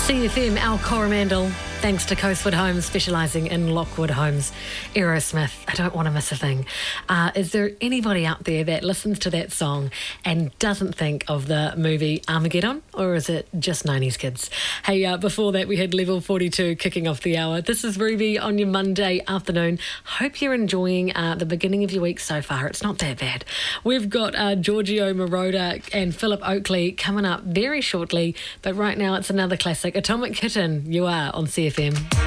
CFM, Al Coromandel, thanks to Coastwood Homes, specialising in Lockwood homes. Aerosmith, I don't want to miss a thing. Is there anybody out there that listens to that song and doesn't think of the movie Armageddon, or is it just 90s kids? Hey, before that we had Level 42 kicking off the hour. This is Ruby on your Monday afternoon. Hope you're enjoying the beginning of your week so far. It's not that bad. We've got Giorgio Moroder and Philip Oakley coming up very shortly, but right now it's another classic. Atomic Kitten, you are on CFM.